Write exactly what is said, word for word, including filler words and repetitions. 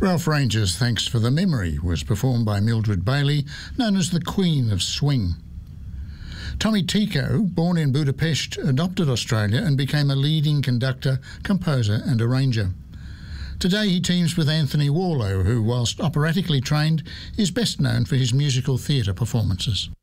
Ralph Ranger's Thanks for the Memory was performed by Mildred Bailey, known as the Queen of Swing. Tommy Tico, born in Budapest, adopted Australia and became a leading conductor, composer and arranger. Today he teams with Anthony Warlow, who, whilst operatically trained, is best known for his musical theatre performances.